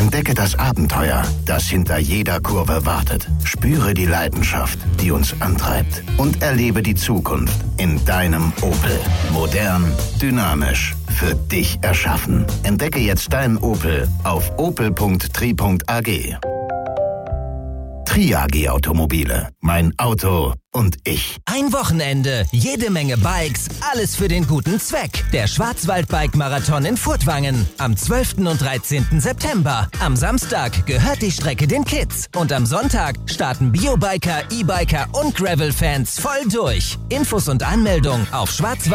Entdecke das Abenteuer, das hinter jeder Kurve wartet. Spüre die Leidenschaft, die uns antreibt. Und erlebe die Zukunft in deinem Opel. Modern, dynamisch, für dich erschaffen. Entdecke jetzt deinen Opel auf opel.tri.ag. Tri-AG Automobile. Mein Auto und ich. Ein Wochenende, jede Menge Bikes, alles für den guten Zweck. Der Schwarzwald-Bike-Marathon in Furtwangen am 12. und 13. September. Am Samstag gehört die Strecke den Kids. Und am Sonntag starten Biobiker, E-Biker und Gravel-Fans voll durch. Infos und Anmeldung auf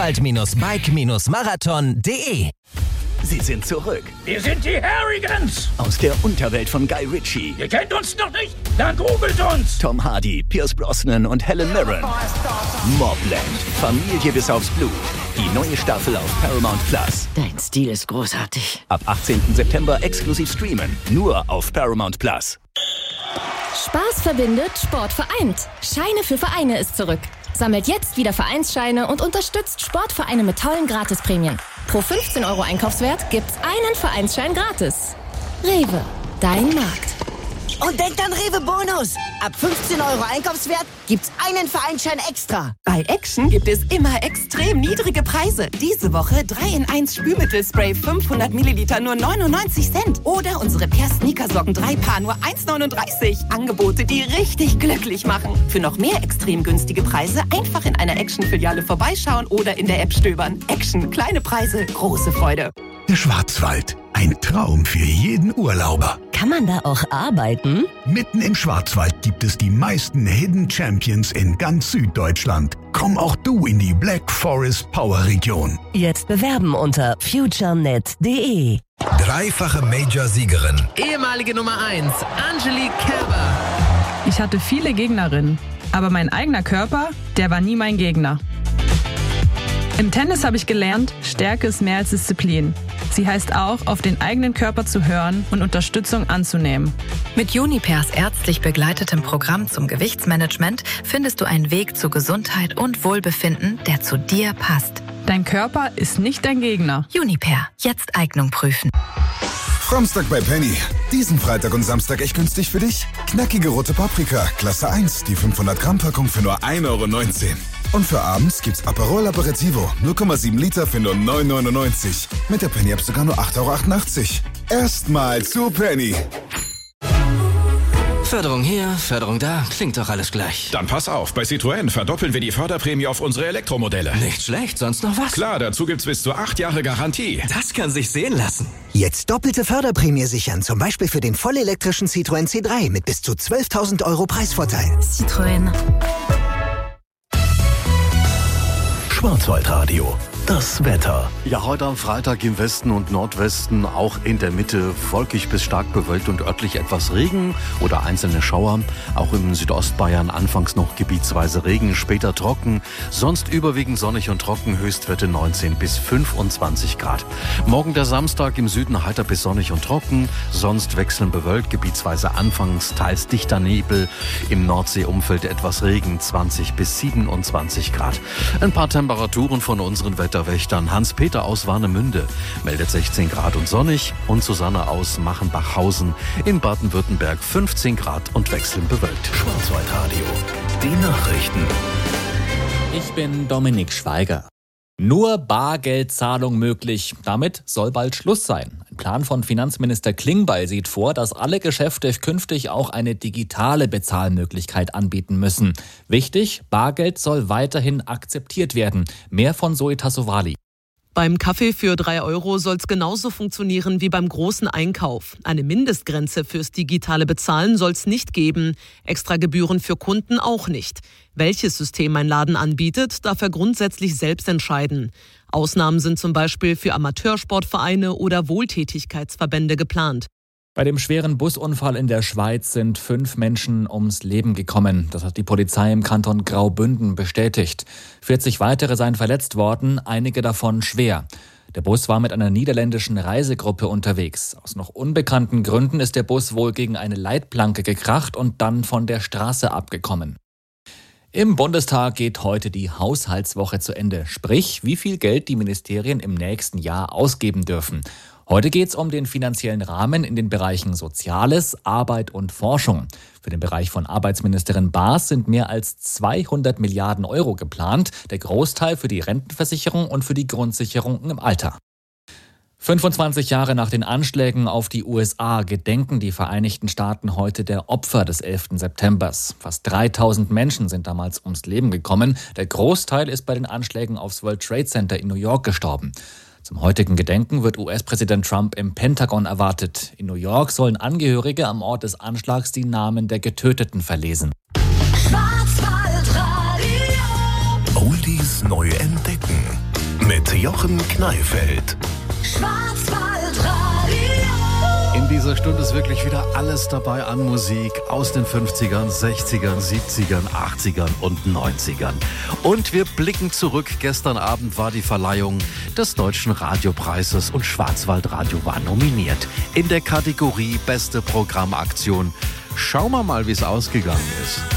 schwarzwald-bike-marathon.de. Sie sind zurück. Wir sind die Harrigans. Aus der Unterwelt von Guy Ritchie. Ihr kennt uns noch nicht? Dann googelt uns. Tom Hardy, Pierce Brosnan und Helen Mirren. Mobland. Familie bis aufs Blut. Die neue Staffel auf Paramount Plus. Dein Stil ist großartig. Ab 18. September exklusiv streamen. Nur auf Paramount Plus. Spaß verbindet, Sport vereint. Scheine für Vereine ist zurück. Sammelt jetzt wieder Vereinsscheine und unterstützt Sportvereine mit tollen Gratisprämien. Pro 15 € Einkaufswert gibt's einen Vereinsschein gratis. Rewe, dein Markt. Und denkt an Rewe Bonus. Ab 15 € Einkaufswert gibt's einen Vereinsschein extra. Bei Action gibt es immer extrem niedrige Preise. Diese Woche 3-in-1 Spülmittelspray 500 Milliliter nur 99 Cent. Oder unsere Per Sneakersocken 3 Paar nur 1,39. Angebote, die richtig glücklich machen. Für noch mehr extrem günstige Preise einfach in einer Action-Filiale vorbeischauen oder in der App stöbern. Action, kleine Preise, große Freude. Der Schwarzwald. Ein Traum für jeden Urlauber. Kann man da auch arbeiten? Mitten im Schwarzwald gibt es die meisten Hidden Champions in ganz Süddeutschland. Komm auch du in die Black Forest Power Region. Jetzt bewerben unter futurenet.de. Dreifache Major-Siegerin. Ehemalige Nummer 1, Angelique Kerber. Ich hatte viele Gegnerinnen, aber mein eigener Körper, der war nie mein Gegner. Im Tennis habe ich gelernt, Stärke ist mehr als Disziplin. Sie heißt auch, auf den eigenen Körper zu hören und Unterstützung anzunehmen. Mit Junipers ärztlich begleitetem Programm zum Gewichtsmanagement findest du einen Weg zu Gesundheit und Wohlbefinden, der zu dir passt. Dein Körper ist nicht dein Gegner. Juniper, jetzt Eignung prüfen. Samstag bei Penny. Diesen Freitag und Samstag echt günstig für dich? Knackige rote Paprika, Klasse 1, die 500 Gramm Packung für nur 1,19 €. Und für abends gibt's Aperol Aperitivo, 0,7 Liter für nur 9,99 €. Mit der Penny-App sogar nur 8,88 €. Erstmal zu Penny. Förderung hier, Förderung da, klingt doch alles gleich. Dann pass auf, bei Citroën verdoppeln wir die Förderprämie auf unsere Elektromodelle. Nicht schlecht, sonst noch was? Klar, dazu gibt's bis zu 8 Jahre Garantie. Das kann sich sehen lassen. Jetzt doppelte Förderprämie sichern, zum Beispiel für den vollelektrischen Citroën C3 mit bis zu 12.000 € Preisvorteil. Citroën. Schwarzwaldradio. Das Wetter. Ja, heute am Freitag im Westen und Nordwesten, auch in der Mitte wolkig bis stark bewölkt und örtlich etwas Regen oder einzelne Schauer. Auch im Südostbayern anfangs noch gebietsweise Regen, später trocken. Sonst überwiegend sonnig und trocken, Höchstwerte 19 bis 25 Grad. Morgen der Samstag im Süden heiter bis sonnig und trocken. Sonst wechselnd bewölkt, gebietsweise anfangs teils dichter Nebel. Im Nordseeumfeld etwas Regen, 20 bis 27 Grad. Ein paar Temperaturen von unseren Wetterwächtern. Hans-Peter aus Warnemünde meldet 16 Grad und sonnig und Susanne aus Machenbachhausen in Baden-Württemberg 15 Grad und wechselnd bewölkt. Schwarzwaldradio. Die Nachrichten. Ich bin Dominik Schweiger. Nur Bargeldzahlung möglich. Damit soll bald Schluss sein. Ein Plan von Finanzminister Klingbeil sieht vor, dass alle Geschäfte künftig auch eine digitale Bezahlmöglichkeit anbieten müssen. Wichtig, Bargeld soll weiterhin akzeptiert werden. Mehr von Zoe Tassovali. Beim Kaffee für 3 € soll es genauso funktionieren wie beim großen Einkauf. Eine Mindestgrenze fürs digitale Bezahlen soll es nicht geben. Extra Gebühren für Kunden auch nicht. Welches System ein Laden anbietet, darf er grundsätzlich selbst entscheiden. Ausnahmen sind zum Beispiel für Amateursportvereine oder Wohltätigkeitsverbände geplant. Bei dem schweren Busunfall in der Schweiz sind 5 Menschen ums Leben gekommen. Das hat die Polizei im Kanton Graubünden bestätigt. 40 weitere seien verletzt worden, einige davon schwer. Der Bus war mit einer niederländischen Reisegruppe unterwegs. Aus noch unbekannten Gründen ist der Bus wohl gegen eine Leitplanke gekracht und dann von der Straße abgekommen. Im Bundestag geht heute die Haushaltswoche zu Ende. Sprich, wie viel Geld die Ministerien im nächsten Jahr ausgeben dürfen. Heute geht es um den finanziellen Rahmen in den Bereichen Soziales, Arbeit und Forschung. Für den Bereich von Arbeitsministerin Baas sind mehr als 200 Milliarden Euro geplant, der Großteil für die Rentenversicherung und für die Grundsicherung im Alter. 25 Jahre nach den Anschlägen auf die USA gedenken die Vereinigten Staaten heute der Opfer des 11. September. Fast 3000 Menschen sind damals ums Leben gekommen. Der Großteil ist bei den Anschlägen aufs World Trade Center in New York gestorben. Zum heutigen Gedenken wird US-Präsident Trump im Pentagon erwartet. In New York sollen Angehörige am Ort des Anschlags die Namen der Getöteten verlesen. Oldies neu entdecken mit Jochen Kneifeld. In dieser Stunde ist wirklich wieder alles dabei an Musik aus den 50ern, 60ern, 70ern, 80ern und 90ern. Und wir blicken zurück. Gestern Abend war die Verleihung des Deutschen Radiopreises und Schwarzwaldradio war nominiert in der Kategorie Beste Programmaktion. Schauen wir mal, wie es ausgegangen ist.